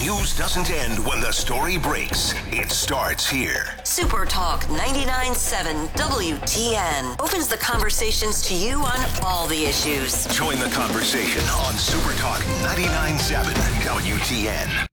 news doesn't end when the story breaks. It starts here. Super Talk 99.7 WTN opens the conversations to you on all the issues. Join the conversation on Super Talk 99.7 WTN.